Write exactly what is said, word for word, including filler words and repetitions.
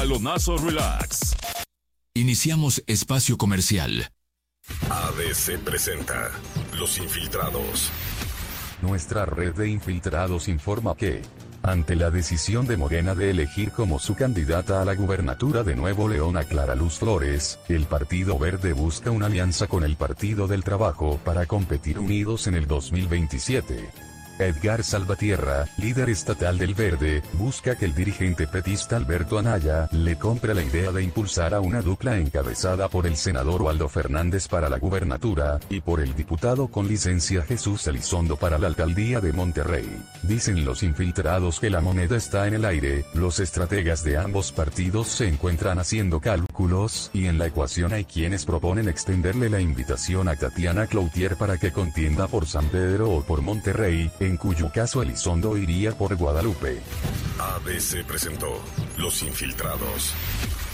Balonazo Relax. Iniciamos espacio comercial. A D C presenta Los Infiltrados. Nuestra red de infiltrados informa que, ante la decisión de Morena de elegir como su candidata a la gubernatura de Nuevo León a Clara Luz Flores, el Partido Verde busca una alianza con el Partido del Trabajo para competir unidos en el dos mil veintisiete. Edgar Salvatierra, líder estatal del Verde, busca que el dirigente petista Alberto Anaya le compre la idea de impulsar a una dupla encabezada por el senador Waldo Fernández para la gubernatura, y por el diputado con licencia Jesús Elizondo para la alcaldía de Monterrey. Dicen los infiltrados que la moneda está en el aire, los estrategas de ambos partidos se encuentran haciendo cálculos, y en la ecuación hay quienes proponen extenderle la invitación a Tatiana Cloutier para que contienda por San Pedro o por Monterrey, en cuyo caso Elizondo iría por Guadalupe. A D C presentó Los Infiltrados.